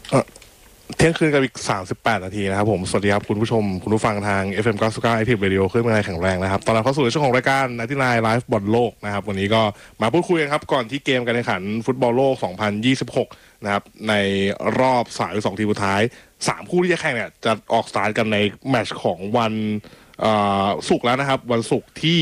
เที่ยงคืนกับอีก38นาทีนะครับผมสวัสดีครับคุณผู้ชมคุณผู้ฟังทาง FM 99 Active Radio คลื่นเมืองไทยแข็งแรงนะครับตอนรับเข้าสู่ในช่วงของรายการ99 Live บอลโลกนะครับวันนี้ก็มาพูดคุยกันครับก่อนที่เกมการแข่งขันฟุตบอลโลก2026นะครับในรอบ32ทีมสุดท้าย3คู่ที่จะแข่งเนี่ยจะออกสตาร์ทกันในแมตช์ของวันศุกร์แล้วนะครับวันศุกร์ที่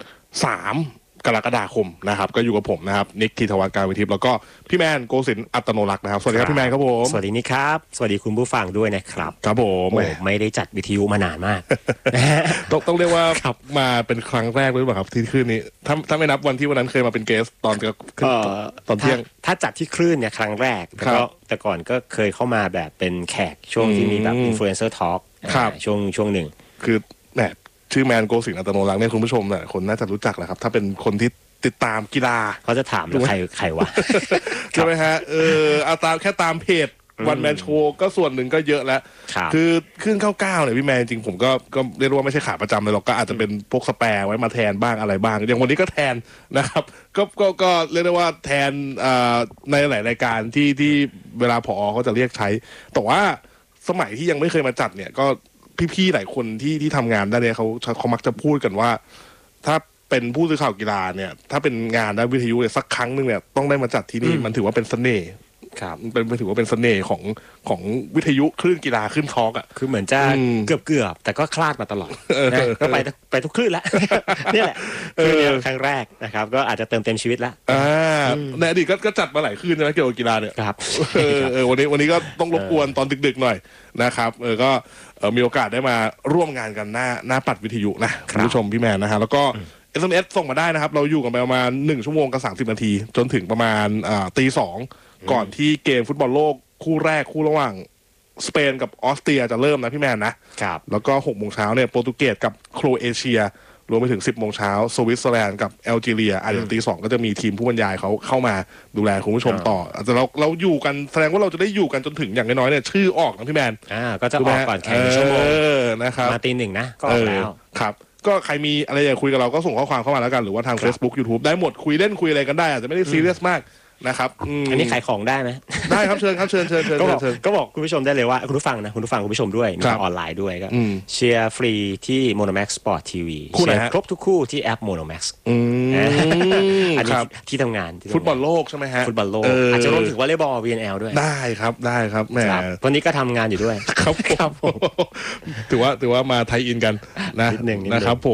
3กรกฎาคมนะครับก็อยู่กับผมนะครับนิกธีทวัฒน์การวิทิพย์แล้วก็พี่แมนโกศินทร์อัตโนรักษ์นะครับสวัสดีครับพี่แมนครับผมสวัสดีนี่ครับสวัสดีคุณผู้ฟังด้วยนะครับครับผมไม่ได้จัดวิทยุมานานมากต้องเรียกว่ามาเป็นครั้งแรกเลยหรือเปล่าครับที่คลื่นนี้ถ้าไม่นับวันที่วันนั้นเคยมาเป็นเกสตอนเที่ยงถ้าจัดที่คลื่นเนี่ยครั้งแรกแต่ก่อนก็เคยเข้ามาแบบเป็นแขกช่วงที่มีแบบอินฟลูเอนเซอร์ทอล์กช่วงหนึ่งคือแหมชื่อแมนโกศินทร์อัตโนรักษ์เนี่ยคุณผู้ชมเนี่ยคนน่าจะรู้จักแหละครับถ้าเป็นคนที่ติดตามกีฬาเขาจะถามใครวะใช่ไหมฮะเอาตามแค่ตามเพจวันแมนโชว์ก็ส่วนหนึ่งก็เยอะแล้วคือขึ้น99เนี่ยพี่แมนจริงผมก็เรียกว่าไม่ใช่ขาประจำเลยหรอกก็อาจจะเป็นพวกสแปร์ไว้มาแทนบ้างอะไรบ้างอย่างวันนี้ก็แทนนะครับก็เรียกได้ว่าแทนในหลายรายการที่เวลาผอเขาจะเรียกใช้แต่ว่าสมัยที่ยังไม่เคยมาจัดเนี่ยก็พี่ๆหลายคนที่ทำงานด้านนี้เขามักจะพูดกันว่าถ้าเป็นผู้สื่อข่าวกีฬาเนี่ยถ้าเป็นงานด้านวิทยุเนี่ยสักครั้งนึงเนี่ยต้องได้มาจัดที่นี่มันถือว่าเป็นเสน่ห์ครับเป็นถือว่าเป็นเสน่ห์ของวิทยุคลื่นกีฬาคลื่นทอล์กอ่ะคือเหมือนจะเกือบแต่ก็คลาดมาตลอดนะก็ไปทุกคลื่นแล้วนี่แหละครั้งแรกนะครับก็อาจจะเติมเต็มชีวิตแล้วในอดีตก็จัดมาหลายคลื่นใช่ไหมเกี่ยวกับกีฬาเนี่ยครับวันนี้ก็ต้องรบกวนตอนดึกๆหน่อยนะครับก็มีโอกาสได้มาร่วมงานกันหน้าปัดวิทยุนะคุณผู้ชมพี่แมนนะฮะแล้วก็SMS ส่งมาได้นะครับเราอยู่กันไปประมาณ1ชั่วโมงกับ30นาทีจนถึงประมาณตีสองก่อนที่เกมฟุตบอลโลกคู่แรกคู่ระหว่างสเปนกับออสเตรียจะเริ่มนะพี่แมนนะครับแล้วก็6 โมงเช้าเนี่ยโปรตุเกสกับโครเอเชียรวมไปถึง10 โมงเช้าสวิตเซอร์แลนด์กับแอลจีเรียอย่างตีสองก็จะมีทีมผู้บรรยายเขาเข้ามาดูแลคุณผู้ชมต่อแต่เราอยู่กันแสดงว่าเราจะได้อยู่กันจนถึงอย่างน้อยๆเนี่ยชื่อออกนะพี่แมนก็จะออกก่อนแข่งชั่วโมงนะครับมาตีหนึ่งนะก็ออกแล้วครับก็ใครมีอะไรอยากคุยกับเราก็ส่งข้อความเข้ามาแล้วกันหรือว่าทาง Facebook YouTube ได้หมดคุยเล่นคุยอะไรกันได้อาจจะไม่ได้ซีเรียสมากนะครับอันนี้ขายของได้ไหมได้ครับเชิญก็บอกคุณผู้ชมได้เลยว่าคุณผู้ฟังคุณผู้ชมด้วยมีออนไลน์ด้วยก็เชียร์ฟรีที่ Monomax Sport TV เชียร์ครบทุกคู่ที่แอป Monomax อันนี้ที่ทำงานฟุตบอลโลกใช่ไหมฮะฟุตบอลโลกอาจจะรวมถึงวอลเลย์บอล VNL ด้วยได้ครับแหมวันนี้ก็ทำงานอยู่ด้วยครับผมถือว่ามาไทยอินกันนะครับผม